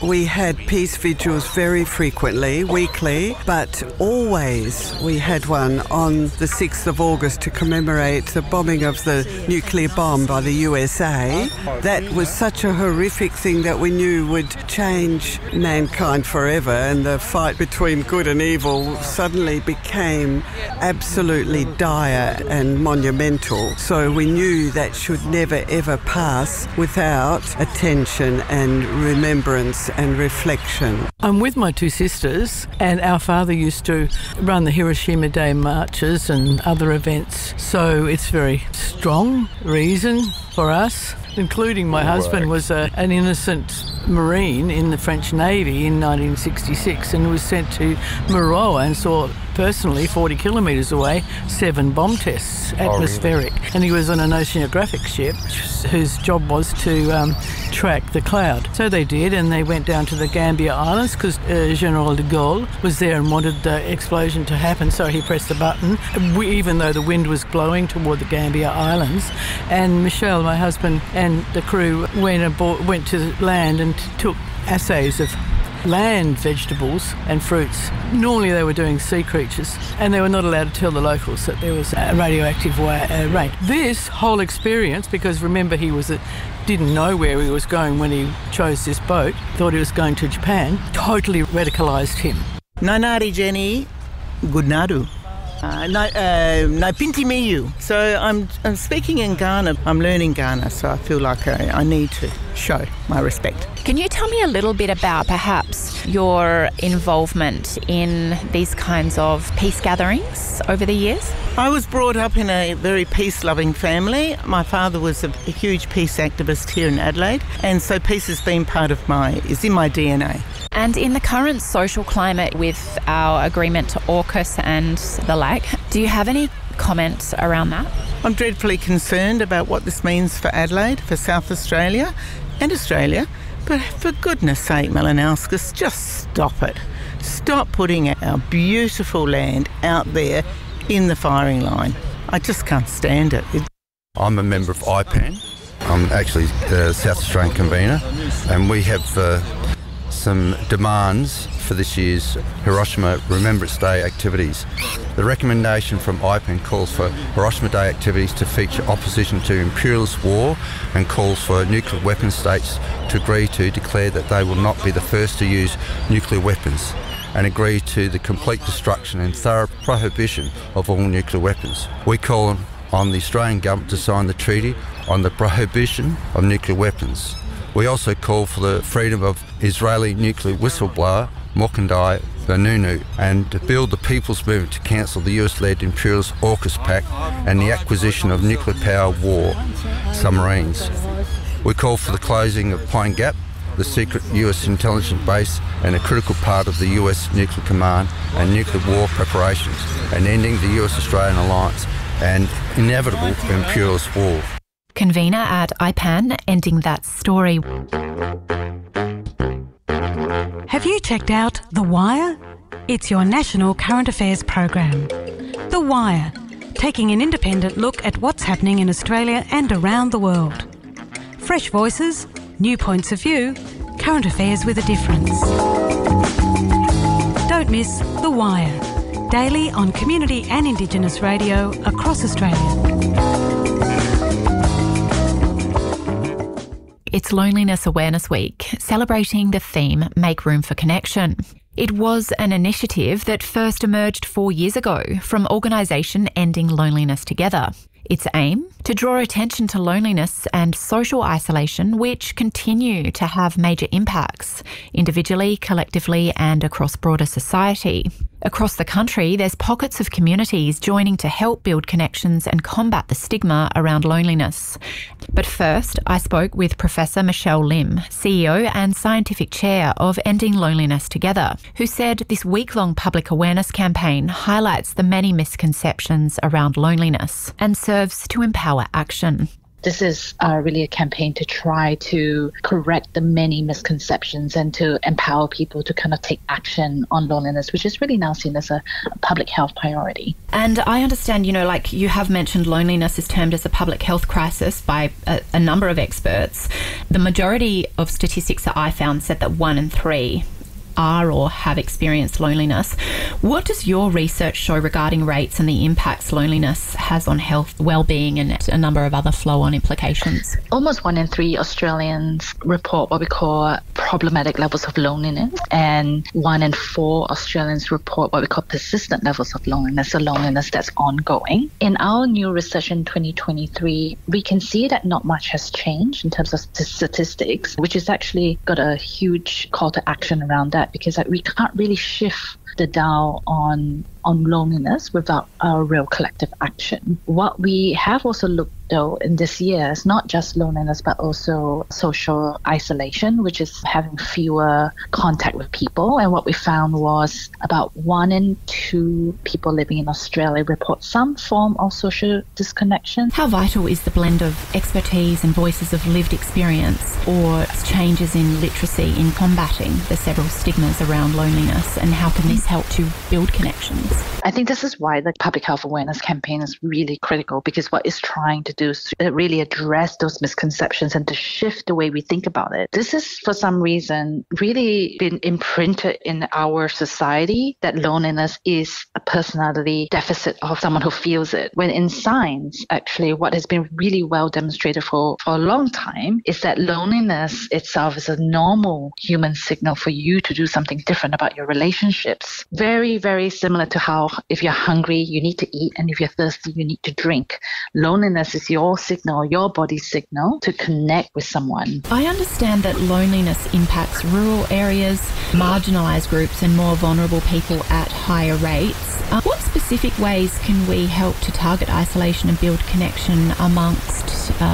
We had peace vigils very frequently, weekly, but always we had one on the 6th of August to commemorate the bombing of the nuclear bomb by the USA. That was such a horrific thing that we knew would change mankind forever, and the fight between good and evil suddenly became absolutely dire and monumental. So we knew that should never ever pass without attention and remembrance and reflection. I'm with my two sisters, and our father used to run the Hiroshima Day marches and other events, so it's very strong reason for us, including my husband was an innocent Marine in the French Navy in 1966 and was sent to Mururoa and saw personally 40 kilometres away 7 bomb tests, atmospheric. Oh, really? And he was on an oceanographic ship whose job was to track the cloud. So they did, and they went down to the Gambier Islands because General de Gaulle was there and wanted the explosion to happen, so he pressed the button, even though the wind was blowing toward the Gambier Islands. And Michelle, my husband, and the crew went to land and took assays of land vegetables and fruits. Normally they were doing sea creatures, and they were not allowed to tell the locals that there was a radioactive rain. This whole experience, because remember didn't know where he was going when he chose this boat, thought he was going to Japan, totally radicalised him. Nanari Jenny Gudnadu. Pinti Miyu. So I'm speaking in Ghana. I'm learning Ghana, so I feel like I need to show my respect. Can you tell me a little bit about perhaps your involvement in these kinds of peace gatherings over the years? I was brought up in a very peace-loving family. My father was a huge peace activist here in Adelaide, and so peace has been is in my DNA. And in the current social climate with our agreement to AUKUS and the like, do you have any comments around that? I'm dreadfully concerned about what this means for Adelaide, for South Australia and Australia. But for goodness sake, Malinauskas, just stop it. Stop putting our beautiful land out there in the firing line. I just can't stand it. I'm a member of IPAN. I'm actually the South Australian convener, and we have some demands for this year's Hiroshima Remembrance Day activities. The recommendation from IPAN calls for Hiroshima Day activities to feature opposition to imperialist war and calls for nuclear weapon states to agree to declare that they will not be the first to use nuclear weapons and agree to the complete destruction and thorough prohibition of all nuclear weapons. We call on the Australian government to sign the treaty on the prohibition of nuclear weapons. We also call for the freedom of Israeli nuclear whistleblower Mokandai Vanunu and to build the people's movement to cancel the US-led imperialist AUKUS pact and the acquisition of nuclear-powered war submarines. We call for the closing of Pine Gap, the secret US intelligence base and a critical part of the US nuclear command and nuclear war preparations, and ending the US-Australian alliance and inevitable imperialist war. Convener at IPAN, ending that story. Have you checked out The Wire? It's your national current affairs program. The Wire, taking an independent look at what's happening in Australia and around the world. Fresh voices, new points of view, current affairs with a difference. Don't miss The Wire, daily on community and Indigenous radio across Australia. It's Loneliness Awareness Week, celebrating the theme Make Room for Connection. It was an initiative that first emerged 4 years ago from organisation Ending Loneliness Together. Its aim? To draw attention to loneliness and social isolation, which continue to have major impacts, individually, collectively and across broader society. Across the country, there's pockets of communities joining to help build connections and combat the stigma around loneliness. But first, I spoke with Professor Michelle Lim, CEO and Scientific Chair of Ending Loneliness Together, who said this week-long public awareness campaign highlights the many misconceptions around loneliness and serves to empower action. This is really a campaign to try to correct the many misconceptions and to empower people to kind of take action on loneliness, which is really now seen as a public health priority. And I understand, like you have mentioned, loneliness is termed as a public health crisis by a number of experts. The majority of statistics that I found said that 1 in 3 are or have experienced loneliness. What does your research show regarding rates and the impacts loneliness has on health, well-being, and a number of other flow-on implications? Almost 1 in 3 Australians report what we call problematic levels of loneliness, and 1 in 4 Australians report what we call persistent levels of loneliness, so loneliness that's ongoing. In our new research in 2023, we can see that not much has changed in terms of statistics, which has actually got a huge call to action around that, because we can't really shift the dial on loneliness without a real collective action. What we have also looked, though, in this year is not just loneliness, but also social isolation, which is having fewer contact with people. And what we found was about 1 in 2 people living in Australia report some form of social disconnection. How vital is the blend of expertise and voices of lived experience, or changes in literacy in combating the several stigmas around loneliness, and how can this help to build connections? I think this is why the public health awareness campaign is really critical, because what it's trying to do is really address those misconceptions and to shift the way we think about it. This is, for some reason, really been imprinted in our society that loneliness is a personality deficit of someone who feels it. When in science, actually, what has been really well demonstrated for a long time is that loneliness itself is a normal human signal for you to do something different about your relationships. Very, very similar to how if you're hungry, you need to eat, and if you're thirsty, you need to drink. Loneliness is your signal, your body's signal to connect with someone. I understand that loneliness impacts rural areas, marginalised groups and more vulnerable people at higher rates. What specific ways can we help to target isolation and build connection amongst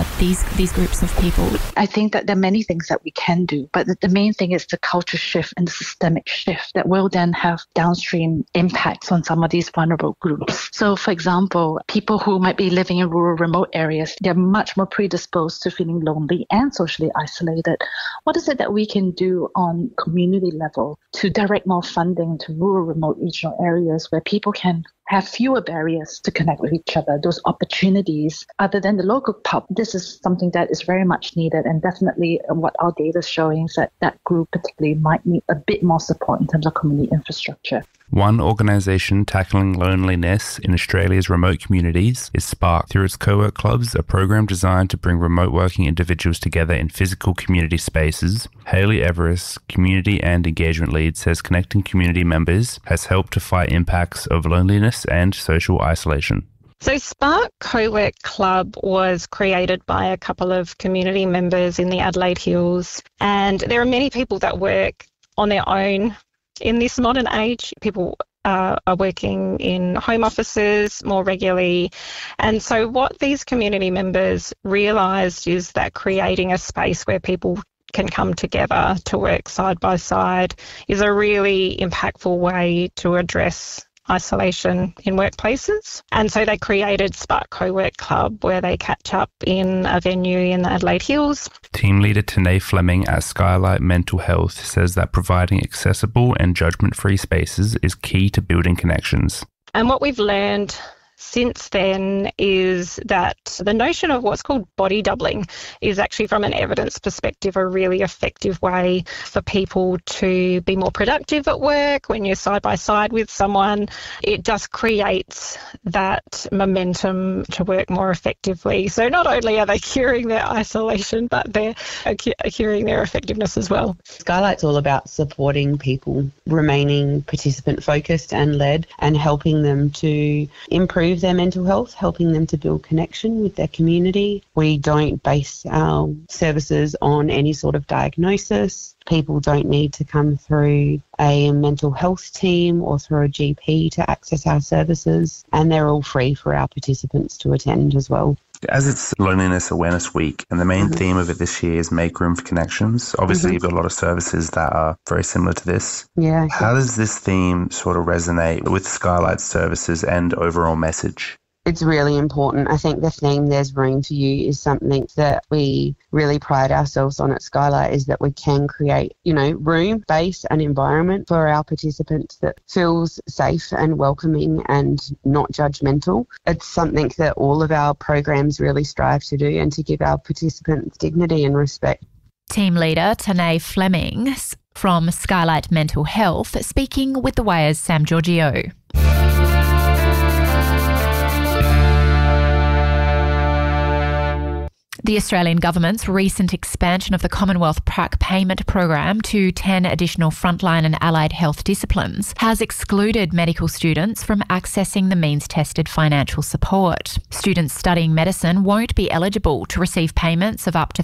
these groups of people? I think that there are many things that we can do, but the main thing is the culture shift and the systemic shift that will then have downstream impacts on some of these vulnerable groups. So, for example, people who might be living in rural, remote areas, they're much more predisposed to feeling lonely and socially isolated. What is it that we can do on community level to direct more funding to rural, remote, regional areas where people can have fewer barriers to connect with each other, those opportunities other than the local pub? This is something that is very much needed, and definitely what our data is showing is that group particularly might need a bit more support in terms of community infrastructure. One organisation tackling loneliness in Australia's remote communities is Spark. Through its co-work clubs, a program designed to bring remote working individuals together in physical community spaces. Hayley Everest, community and engagement lead, says connecting community members has helped to fight impacts of loneliness and social isolation. So Spark Co-work Club was created by a couple of community members in the Adelaide Hills, and there are many people that work on their own in this modern age. People are working in home offices more regularly. And so what these community members realised is that creating a space where people can come together to work side by side is a really impactful way to address isolation in workplaces. And so they created Spark Co-work Club, where they catch up in a venue in the Adelaide Hills. Team leader Tanae Fleming at Skylight Mental Health says that providing accessible and judgment-free spaces is key to building connections. And what we've learned since then is that the notion of what's called body doubling is actually, from an evidence perspective, a really effective way for people to be more productive at work. When you're side by side with someone, it just creates that momentum to work more effectively. So not only are they curing their isolation, but they're curing their effectiveness as well. Skylight's all about supporting people, remaining participant focused and led, and helping them to improve their mental health, helping them to build connection with their community. We don't base our services on any sort of diagnosis. People don't need to come through a mental health team or through a GP to access our services, and they're all free for our participants to attend as well. As it's Loneliness Awareness Week, and the main theme of it this year is make room for connections. Obviously, you've got a lot of services that are very similar to this. Yeah. How does this theme sort of resonate with Skylight's services and overall message? It's really important. I think the theme "There's Room for You" is something that we really pride ourselves on at Skylight, is that we can create, room, space and environment for our participants that feels safe and welcoming and not judgmental. It's something that all of our programs really strive to do, and to give our participants dignity and respect. Team leader Tanae Fleming from Skylight Mental Health speaking with The Wire's Sam Giorgio. The Australian government's recent expansion of the Commonwealth PRAC payment program to 10 additional frontline and allied health disciplines has excluded medical students from accessing the means-tested financial support. Students studying medicine won't be eligible to receive payments of up to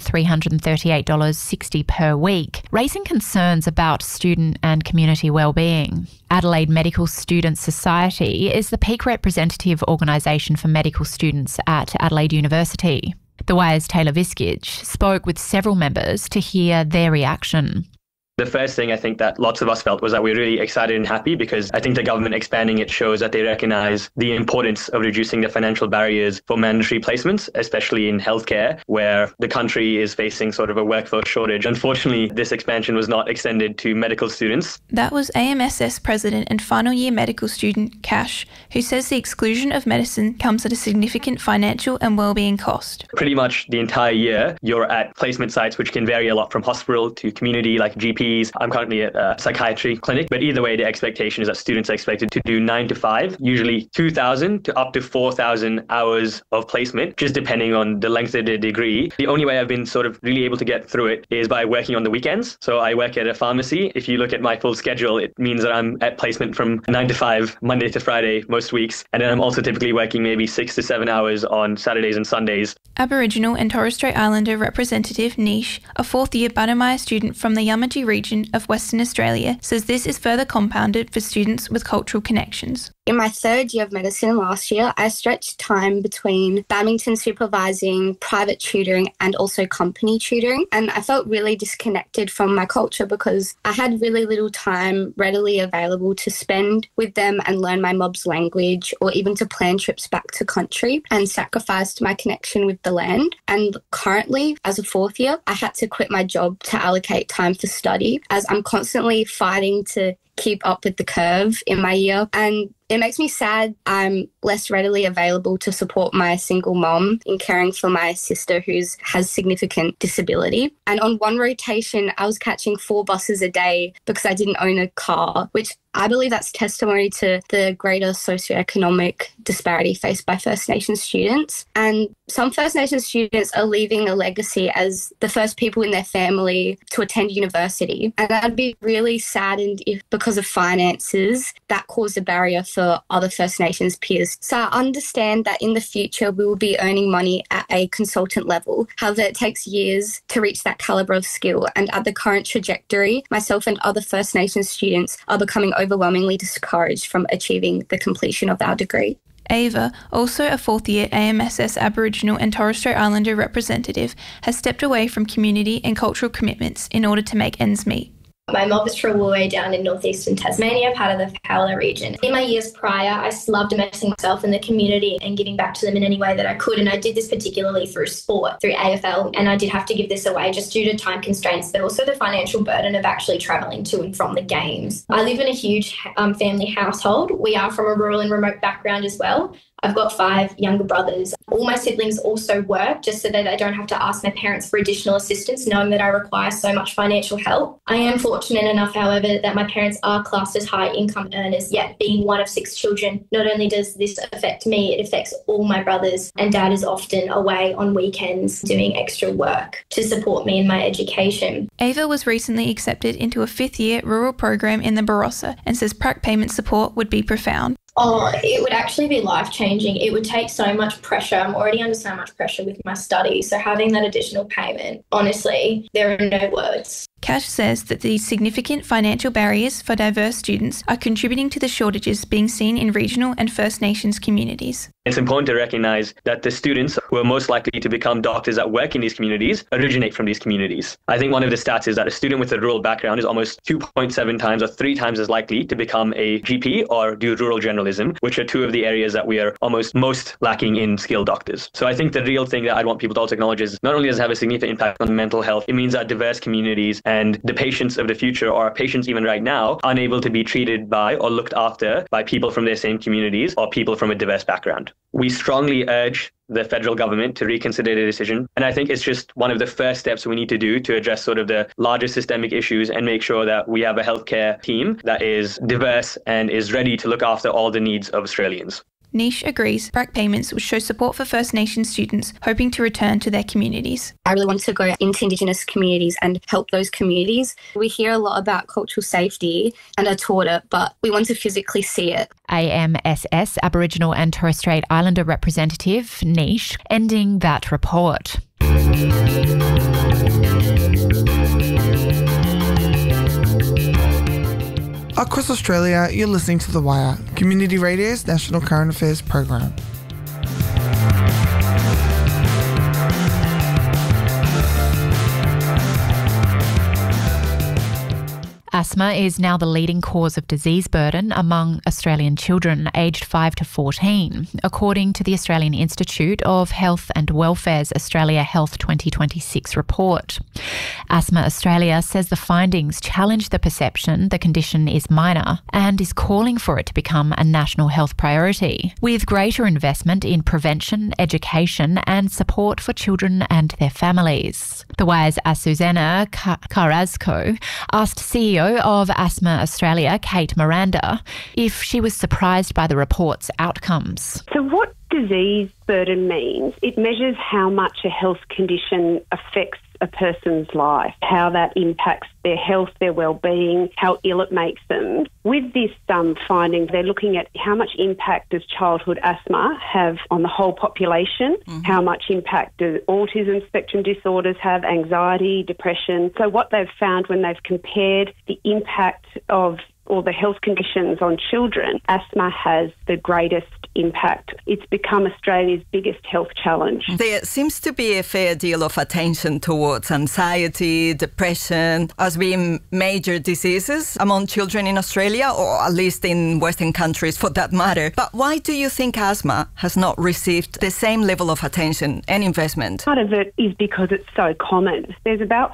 $338.60 per week, raising concerns about student and community wellbeing. Adelaide Medical Students Society is the peak representative organisation for medical students at Adelaide University. The Wire's Taylor Viskage spoke with several members to hear their reaction. The first thing I think that lots of us felt was that we were really excited and happy, because I think the government expanding it shows that they recognise the importance of reducing the financial barriers for mandatory placements, especially in healthcare, where the country is facing sort of a workforce shortage. Unfortunately, this expansion was not extended to medical students. That was AMSS President and final year medical student Cash, who says the exclusion of medicine comes at a significant financial and wellbeing cost. Pretty much the entire year, you're at placement sites which can vary a lot from hospital to community, like GP. I'm currently at a psychiatry clinic, but either way, the expectation is that students are expected to do 9 to 5, usually 2,000 to up to 4,000 hours of placement, just depending on the length of the degree. The only way I've been sort of really able to get through it is by working on the weekends. So I work at a pharmacy. If you look at my full schedule, it means that I'm at placement from 9 to 5, Monday to Friday, most weeks. And then I'm also typically working maybe 6 to 7 hours on Saturdays and Sundays. Aboriginal and Torres Strait Islander representative Nish, a fourth-year Bannermire student from the Yamatji region of Western Australia, says this is further compounded for students with cultural connections. In my third year of medicine last year, I stretched time between badminton supervising, private tutoring and also company tutoring. And I felt really disconnected from my culture because I had really little time readily available to spend with them and learn my mob's language, or even to plan trips back to country, and sacrificed my connection with the land. And currently, as a fourth year, I had to quit my job to allocate time for study, as I'm constantly fighting to keep up with the curve in my year. And it makes me sad I'm less readily available to support my single mom in caring for my sister who has significant disability. And on one rotation, I was catching 4 buses a day because I didn't own a car, which I believe that's testimony to the greater socioeconomic disparity faced by First Nations students. And some First Nations students are leaving a legacy as the first people in their family to attend university. And I'd be really saddened if, because of finances, that caused a barrier for other First Nations peers. So I understand that in the future we will be earning money at a consultant level. However, it takes years to reach that calibre of skill. And at the current trajectory, myself and other First Nations students are becoming overwhelmingly discouraged from achieving the completion of our degree. Ava, also a fourth-year AMSS Aboriginal and Torres Strait Islander representative, has stepped away from community and cultural commitments in order to make ends meet. My mob is from Woolway down in northeastern Tasmania, part of the Howler region. In my years prior, I loved immersing myself in the community and giving back to them in any way that I could. And I did this particularly through sport, through AFL. And I did have to give this away just due to time constraints, but also the financial burden of actually travelling to and from the games. I live in a huge family household. We are from a rural and remote background as well. I've got 5 younger brothers. All my siblings also work just so that I don't have to ask my parents for additional assistance, knowing that I require so much financial help. I am fortunate enough, however, that my parents are classed as high income earners, yet being one of 6 children, not only does this affect me, it affects all my brothers, and Dad is often away on weekends doing extra work to support me in my education. Ava was recently accepted into a 5th-year rural program in the Barossa and says PRAC payment support would be profound. Oh, it would actually be life-changing. It would take so much pressure. I'm already under so much pressure with my studies. So having that additional payment, honestly, there are no words. Cash says that the significant financial barriers for diverse students are contributing to the shortages being seen in regional and First Nations communities. It's important to recognise that the students who are most likely to become doctors that work in these communities originate from these communities. I think one of the stats is that a student with a rural background is almost 2.7 times or 3 times as likely to become a GP or do rural generalism, which are two of the areas that we are almost most lacking in skilled doctors. So I think the real thing that I'd want people to also acknowledge is not only does it have a significant impact on mental health, it means that diverse communities and the patients of the future, or patients even right now, unable to be treated by or looked after by people from their same communities or people from a diverse background. We strongly urge the federal government to reconsider the decision. And I think it's just one of the first steps we need to do to address sort of the larger systemic issues and make sure that we have a healthcare team that is diverse and is ready to look after all the needs of Australians. Nish agrees BRAC payments will show support for First Nations students hoping to return to their communities. I really want to go into Indigenous communities and help those communities. We hear a lot about cultural safety and are taught it, but we want to physically see it. AMSS Aboriginal and Torres Strait Islander representative Nish ending that report. Across Australia, you're listening to The Wire, Community Radio's national current affairs program. Asthma is now the leading cause of disease burden among Australian children aged 5 to 14, according to the Australian Institute of Health and Welfare's Australia Health 2026 report. Asthma Australia says the findings challenge the perception the condition is minor and is calling for it to become a national health priority, with greater investment in prevention, education and support for children and their families. The Wire's Susana Carrasco asked CEO of Asthma Australia, Kate Miranda, if she was surprised by the report's outcomes. So what disease burden means, it measures how much a health condition affects a person's life, how that impacts their health, their well-being, how ill it makes them. With this finding, they're looking at how much impact does childhood asthma have on the whole population, how much impact do autism spectrum disorders have, anxiety, depression. So what they've found when they've compared the impact of all the health conditions on children, asthma has the greatest impact. It's become Australia's biggest health challenge. There seems to be a fair deal of attention towards anxiety, depression as being major diseases among children in Australia, or at least in Western countries for that matter. But why do you think asthma has not received the same level of attention and investment? Part of it is because it's so common. There's about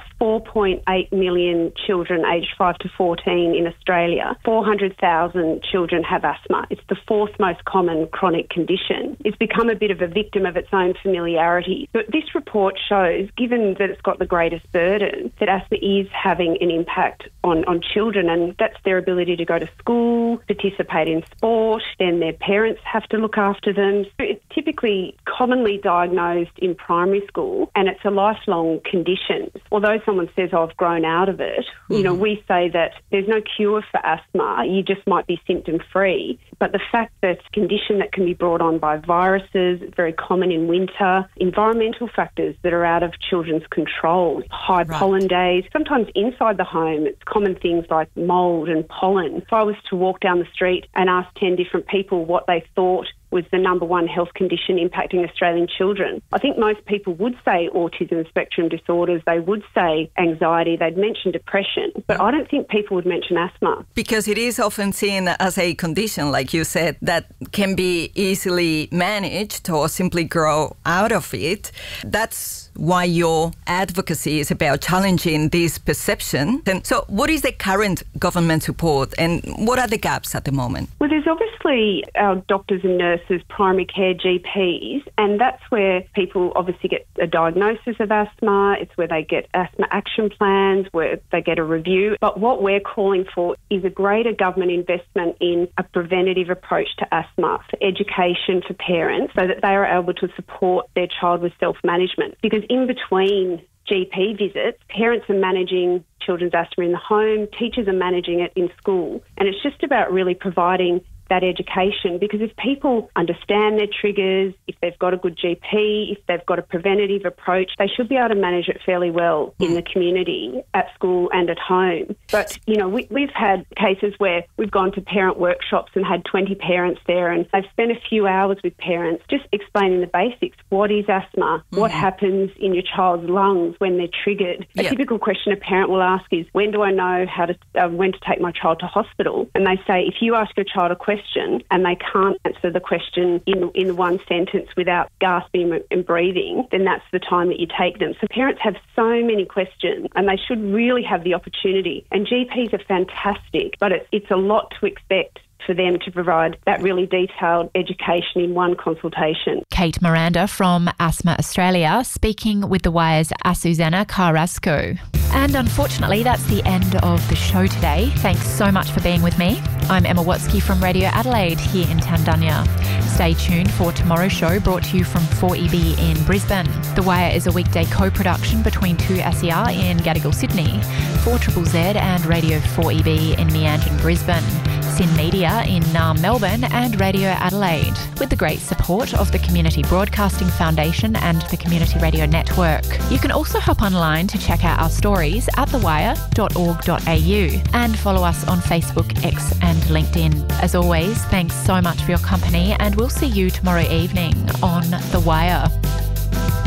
4.8 million children aged 5 to 14 in Australia. 400,000 children have asthma. It's the fourth most common chronic condition. It's become a bit of a victim of its own familiarity. But this report shows, given that it's got the greatest burden, that asthma is having an impact on children, and that's their ability to go to school, participate in sport, then their parents have to look after them. So it's typically commonly diagnosed in primary school, and it's a lifelong condition. Although someone says, oh, I've grown out of it, we say that there's no cure for asthma, you just might be symptom-free. But the fact that it's a condition that can be brought on by viruses, it's very common in winter, environmental factors that are out of children's control, high pollen days, sometimes inside the home, it's common things like mould and pollen. If I was to walk down the street and ask 10 different people what they thought was the number one health condition impacting Australian children, I think most people would say autism spectrum disorders, they would say anxiety, they'd mention depression, but I don't think people would mention asthma. Because it is often seen as a condition, like you said, that can be easily managed or simply grow out of it. That's why your advocacy is about challenging this perception. And so what is the current government support and what are the gaps at the moment? Well, there's obviously our doctors and nurses, primary care GPs, and that's where people obviously get a diagnosis of asthma. It's where they get asthma action plans, where they get a review. But what we're calling for is a greater government investment in a preventative approach to asthma, for education for parents, so that they are able to support their child with self-management. Because in between GP visits, parents are managing children's asthma in the home, teachers are managing it in school, and it's just about really providing that education, because if people understand their triggers, if they've got a good GP, if they've got a preventative approach, they should be able to manage it fairly well in the community, at school and at home. But, you know, we've had cases where we've gone to parent workshops and had 20 parents there, and they've spent a few hours with parents just explaining the basics. What is asthma? What happens in your child's lungs when they're triggered? A typical question a parent will ask is, when do I know when to take my child to hospital? And they say, if you ask your child a question and they can't answer the question in one sentence without gasping and breathing, then that's the time that you take them. So parents have so many questions and they should really have the opportunity. And GPs are fantastic, but it's a lot to expect for them to provide that really detailed education in one consultation. Kate Miranda from Asthma Australia speaking with The Wire's Asusana Carrasco. And unfortunately, that's the end of the show today. Thanks so much for being with me. I'm Emma Watsky from Radio Adelaide here in Tandunya. Stay tuned for tomorrow's show, brought to you from 4EB in Brisbane. The Wire is a weekday co-production between 2SER in Gadigal, Sydney, 4ZZZ and Radio 4EB in Meanjin, Brisbane, SYN Media in Naarm, Melbourne and Radio Adelaide, with the great support of the Community Broadcasting Foundation and the Community Radio Network. You can also hop online to check out our stories at thewire.org.au and follow us on Facebook, X and LinkedIn. As always, thanks so much for your company and we'll see you tomorrow evening on The Wire.